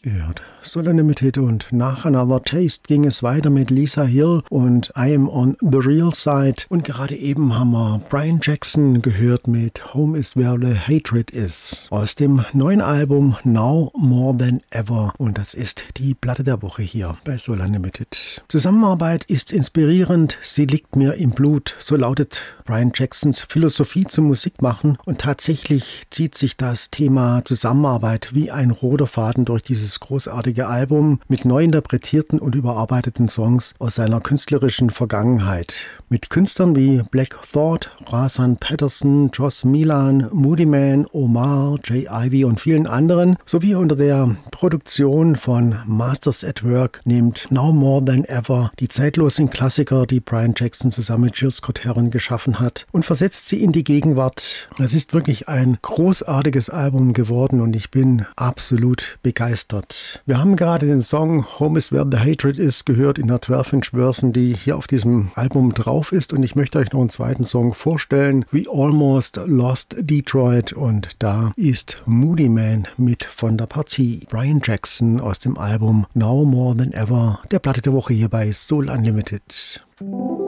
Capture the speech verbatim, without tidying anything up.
Ihr hört Soul Unlimited und nach Another Taste ging es weiter mit Lisa Hill und I Am on the Real Side. Und gerade eben haben wir Brian Jackson gehört mit Home is Where the Hatred Is aus dem neuen Album Now More Than Ever. Und das ist die Platte der Woche hier bei Soul Unlimited. Zusammenarbeit ist inspirierend, sie liegt mir im Blut. So lautet Brian Jacksons Philosophie zum Musikmachen. Und tatsächlich zieht sich das Thema Zusammenarbeit wie ein roter Faden durch dieses großartige Album mit neu interpretierten und überarbeiteten Songs aus seiner künstlerischen Vergangenheit. Mit Künstlern wie Black Thought, Rahsaan Patterson, Joss Milan, Moody Man, Omar, Jay Ivy und vielen anderen, sowie unter der Produktion von Masters at Work nimmt Now More Than Ever die zeitlosen Klassiker, die Brian Jackson zusammen mit Gil Scott-Heron geschaffen hat, und versetzt sie in die Gegenwart. Es ist wirklich ein großartiges Album geworden und ich bin absolut begeistert. Wir haben gerade den Song Home is Where the Hatred Is gehört in der zwölf Inch Version, die hier auf diesem Album drauf ist, und ich möchte euch noch einen zweiten Song vorstellen, We Almost Lost Detroit, und da ist Moody Man mit von der Partie. Brian Jackson aus dem Album Now More Than Ever, der Platte der Woche hier bei Soul Unlimited.